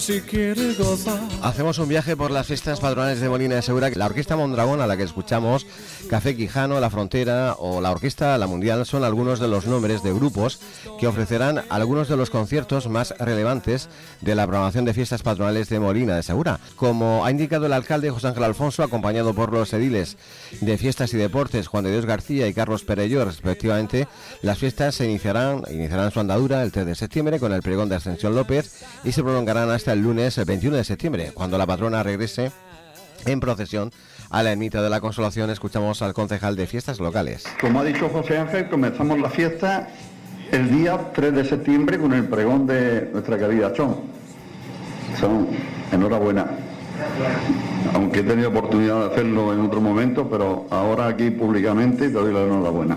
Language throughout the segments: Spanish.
Si quiere gozar. Hacemos un viaje por las fiestas patronales de Molina de Segura. La Orquesta Mondragón, a la que escuchamos, Café Quijano, La Frontera o la Orquesta La Mundial son algunos de los nombres de grupos que ofrecerán algunos de los conciertos más relevantes de la programación de fiestas patronales de Molina de Segura. Como ha indicado el alcalde José Ángel Alfonso, acompañado por los ediles de Fiestas y Deportes Juan de Dios García y Carlos Perelló, respectivamente, las fiestas iniciarán su andadura el 3 de septiembre con el pregón de Ascensión López y se prolongarán hasta el lunes 21 de septiembre, cuando la patrona regrese en procesión a la ermita de la Consolación. Escuchamos al concejal de fiestas locales. Como ha dicho José Ángel, comenzamos la fiesta el día 3 de septiembre con el pregón de nuestra querida Chon. Enhorabuena. Aunque he tenido oportunidad de hacerlo en otro momento, pero ahora aquí públicamente te doy la enhorabuena.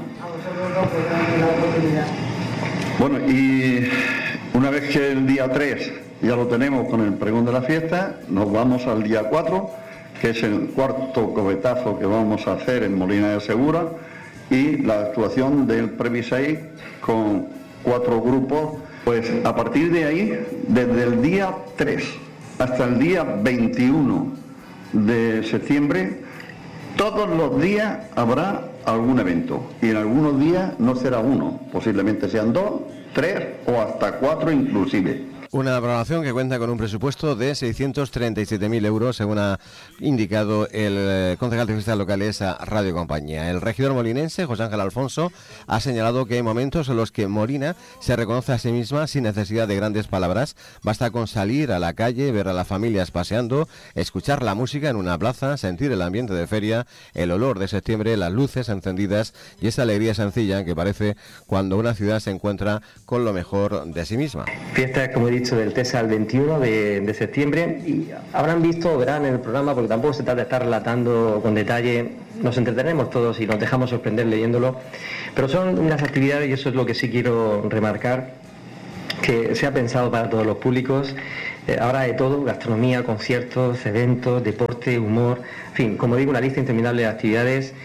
Bueno, y una vez que el día 3 ya lo tenemos con el pregón de la fiesta, nos vamos al día 4, que es el cuarto cobetazo que vamos a hacer en Molina de Segura, y la actuación del Previsei con 4 grupos. Pues a partir de ahí, desde el día 3 hasta el día 21 de septiembre, todos los días habrá algún evento, y en algunos días no será uno, posiblemente sean 2, 3 o hasta 4 inclusive. Una programación que cuenta con un presupuesto de 637.000 euros, según ha indicado el concejal de fiestas locales a Radio Compañía. El regidor molinense, José Ángel Alfonso, ha señalado que hay momentos en los que Molina se reconoce a sí misma sin necesidad de grandes palabras. Basta con salir a la calle, ver a las familias paseando, escuchar la música en una plaza, sentir el ambiente de feria, el olor de septiembre, las luces encendidas y esa alegría sencilla que parece cuando una ciudad se encuentra con lo mejor de sí misma. Fiestas, como he dicho, del 3 al 21 de septiembre, y habrán visto o verán en el programa, porque tampoco se trata de estar relatando con detalle, nos entretenemos todos y nos dejamos sorprender leyéndolo, pero son unas actividades, y eso es lo que sí quiero remarcar, que se ha pensado para todos los públicos. Habrá de todo: gastronomía, conciertos, eventos, deporte, humor, en fin, como digo, una lista interminable de actividades.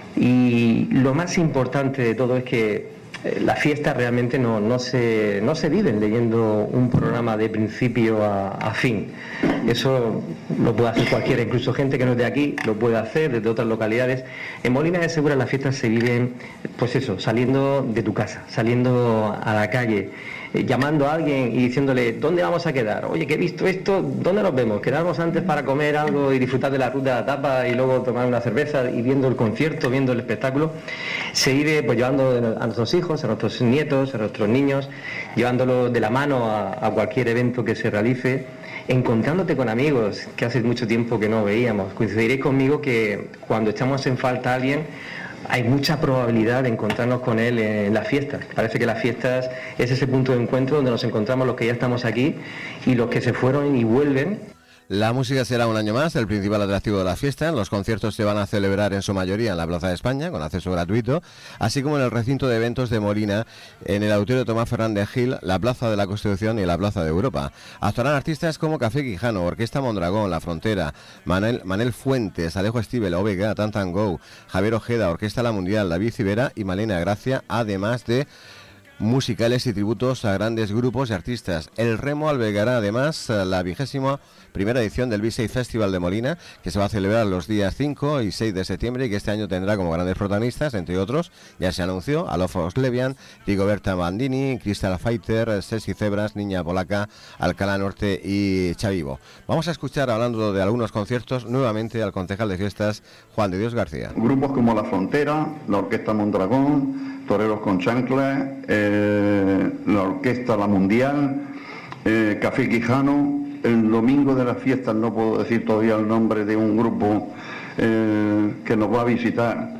Y lo más importante de todo es que las fiestas realmente no se viven leyendo un programa de principio a fin. Eso lo puede hacer cualquiera, incluso gente que no es de aquí lo puede hacer desde otras localidades. En Molina de Segura las fiestas se viven, pues eso, saliendo de tu casa, saliendo a la calle, llamando a alguien y diciéndole: ¿dónde vamos a quedar? Oye, que he visto esto, ¿dónde nos vemos? Quedarnos antes para comer algo y disfrutar de la ruta de la tapa y luego tomar una cerveza y viendo el concierto, viendo el espectáculo. Se vive pues llevando a nuestros hijos, a nuestros nietos, a nuestros niños, llevándolos de la mano a cualquier evento que se realice, encontrándote con amigos que hace mucho tiempo que no veíamos. Coincidiréis conmigo que cuando echamos en falta a alguien, hay mucha probabilidad de encontrarnos con él en las fiestas. Parece que las fiestas es ese punto de encuentro donde nos encontramos los que ya estamos aquí y los que se fueron y vuelven. La música será un año más el principal atractivo de la fiesta. Los conciertos se van a celebrar en su mayoría en la Plaza de España, con acceso gratuito, así como en el recinto de eventos de Molina, en el Auditorio Tomás Fernández Gil, la Plaza de la Constitución y la Plaza de Europa. Actuarán artistas como Café Quijano, Orquesta Mondragón, La Frontera, Manel Fuentes, Alejo Estíbal, Ovega, Tantan Go, Javier Ojeda, Orquesta La Mundial, David Civera y Malena Gracia, además de musicales y tributos a grandes grupos y artistas. El Remo albergará además la 21ª edición del B6 Festival de Molina, que se va a celebrar los días 5 y 6 de septiembre y que este año tendrá como grandes protagonistas, entre otros, ya se anunció, Alofos Levian, Rigoberta Bandini, Crystal Fighter, Ceci Cebras, Niña Polaca, Alcalá Norte y Chavivo. Vamos a escuchar, hablando de algunos conciertos, nuevamente al concejal de fiestas, Juan de Dios García. Grupos como La Frontera, la Orquesta Mondragón, Toreros con Chanclas, la Orquesta La Mundial, Café Quijano. El domingo de las fiestas no puedo decir todavía el nombre de un grupo que nos va a visitar,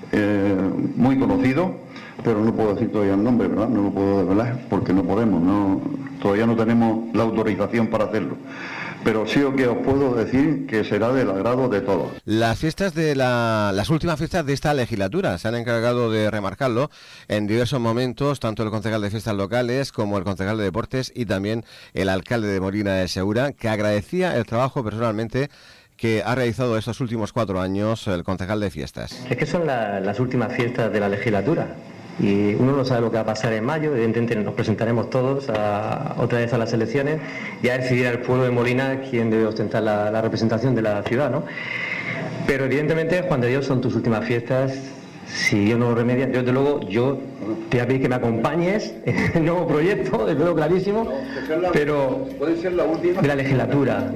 muy conocido, pero no puedo decir todavía el nombre, ¿verdad? No lo puedo desvelar porque no podemos, todavía no tenemos la autorización para hacerlo. Pero sí que os puedo decir que será del agrado de todos. Las fiestas de las últimas fiestas de esta legislatura se han encargado de remarcarlo en diversos momentos, tanto el concejal de fiestas locales como el concejal de deportes y también el alcalde de Molina de Segura, que agradecía el trabajo personalmente que ha realizado estos últimos 4 años el concejal de fiestas. Es que son las últimas fiestas de la legislatura. y uno no sabe lo que va a pasar en mayo. Evidentemente nos presentaremos todos otra vez a las elecciones y a decidir al pueblo de Molina quién debe ostentar la representación de la ciudad, ¿no? Pero evidentemente, Juan de Dios, son tus últimas fiestas. Si Dios no lo remedia, yo desde luego te voy a pedir que me acompañes en el nuevo proyecto, desde luego clarísimo, pero puede ser la última de la legislatura.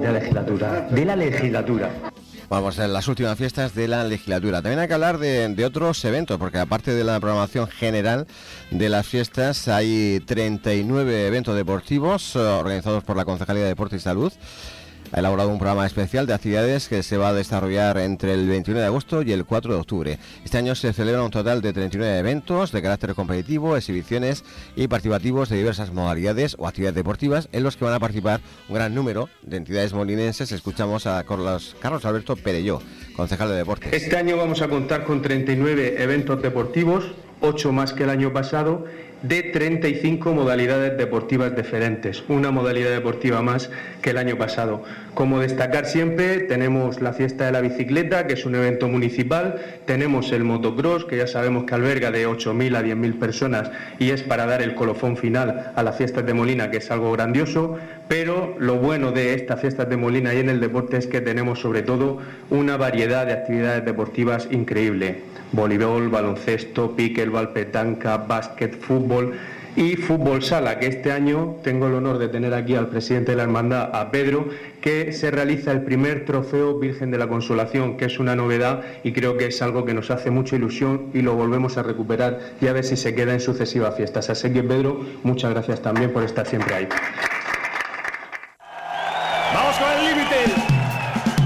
Vamos a las últimas fiestas de la legislatura. También hay que hablar de otros eventos, porque aparte de la programación general de las fiestas, hay 39 eventos deportivos organizados por la Concejalía de Deporte y Salud. Ha elaborado un programa especial de actividades que se va a desarrollar entre el 21 de agosto y el 4 de octubre. Este año se celebra un total de 39 eventos de carácter competitivo, exhibiciones y participativos de diversas modalidades o actividades deportivas, en los que van a participar un gran número de entidades molinenses. Escuchamos a Carlos Alberto Perelló, concejal de Deportes. Este año vamos a contar con 39 eventos deportivos, 8 más que el año pasado, de 35 modalidades deportivas diferentes, una modalidad deportiva más que el año pasado. Como destacar siempre, tenemos la fiesta de la bicicleta, que es un evento municipal, tenemos el motocross, que ya sabemos que alberga de 8.000 a 10.000 personas y es para dar el colofón final a las fiestas de Molina, que es algo grandioso, pero lo bueno de estas fiestas de Molina y en el deporte es que tenemos sobre todo una variedad de actividades deportivas increíble: voleibol, baloncesto, pickleball, petanca, básquet, fútbol y fútbol sala, que este año tengo el honor de tener aquí al presidente de la hermandad, a Pedro, que se realiza el primer trofeo Virgen de la Consolación, que es una novedad y creo que es algo que nos hace mucha ilusión y lo volvemos a recuperar y a ver si se queda en sucesivas fiestas. Así que, Pedro, muchas gracias también por estar siempre ahí.